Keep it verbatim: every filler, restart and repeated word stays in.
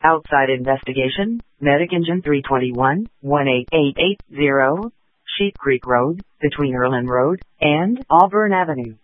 Outside investigation, Medic Engine three twenty-one, one eight eight eight zero, Sheep Creek Road, between Erlin Road and Auburn Avenue.